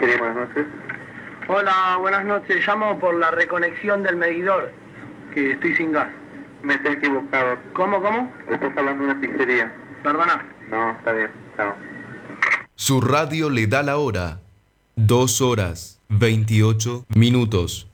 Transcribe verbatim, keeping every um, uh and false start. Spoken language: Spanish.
Pizzería, buenas noches. Hola, buenas noches. Llamo por la reconexión del medidor, que estoy sin gas. Me estoy equivocado. ¿Cómo, cómo? Estás hablando de una pizzería. Perdona. No, está bien. Chao. Su radio le da la hora. Dos horas, veintiocho minutos.